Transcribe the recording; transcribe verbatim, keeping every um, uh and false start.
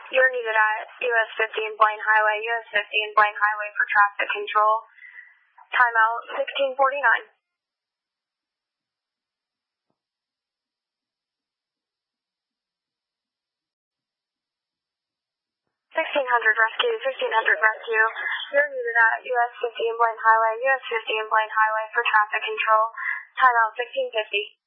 You're needed at U S fifteen Blaine Highway, U S fifteen Blaine Highway for traffic control. Timeout sixteen forty-nine. sixteen hundred rescue, sixteen hundred rescue. You're needed at U S fifteen Blaine Highway, U S fifteen Blaine Highway for traffic control. Timeout sixteen fifty.